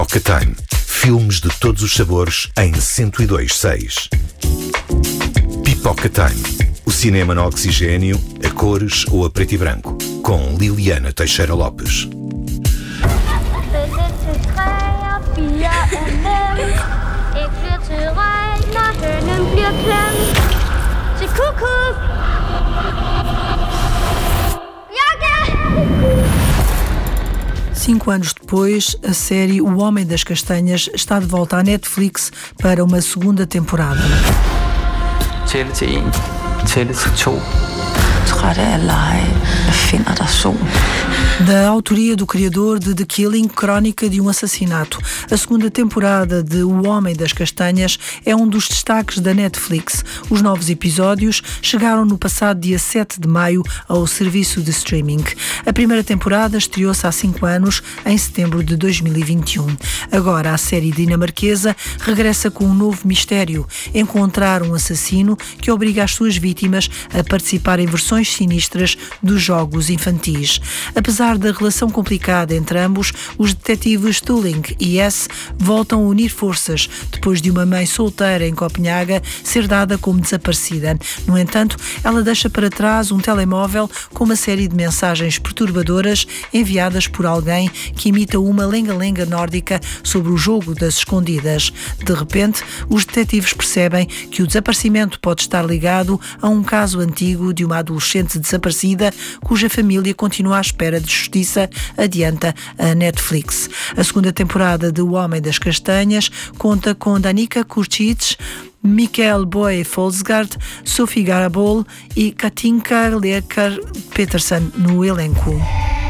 Pipoca Time. Filmes de todos os sabores em 102.6. Pipoca Time. O cinema no oxigênio, a cores ou a preto e branco. Com Liliana Teixeira Lopes. Cinco anos depois, a série O Homem das Castanhas está de volta à Netflix para uma segunda temporada. Da autoria do criador de The Killing, Crónica de um Assassinato. A segunda temporada de O Homem das Castanhas é um dos destaques da Netflix. Os novos episódios chegaram no passado dia 7 de maio ao serviço de streaming. A primeira temporada estreou-se há 5 anos, em setembro de 2021. Agora a série dinamarquesa regressa com um novo mistério: encontrar um assassino que obriga as suas vítimas a participar em versões sinistras dos jogos infantis. Apesar da relação complicada entre ambos, os detetives Tulling e S voltam a unir forças depois de uma mãe solteira em Copenhaga ser dada como desaparecida. No entanto, ela deixa para trás um telemóvel com uma série de mensagens perturbadoras enviadas por alguém que imita uma lenga-lenga nórdica sobre o jogo das escondidas. De repente, os detetives percebem que o desaparecimento pode estar ligado a um caso antigo de uma adolescente desaparecida cuja família continua à espera de justiça, adianta a Netflix. A segunda temporada de O Homem das Castanhas conta com Danica Kurcic, Mikael Boye Folsgaard, Sophie Garabol e Katinka Lerker Petersen no elenco.